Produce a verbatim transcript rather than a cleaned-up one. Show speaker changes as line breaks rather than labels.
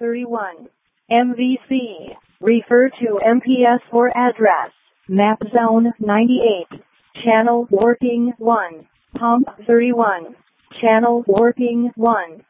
thirty-one. M V C. Refer to M P S for address. Map zone ninety-eight. Channel warping one. Pump thirty-one. Channel warping one.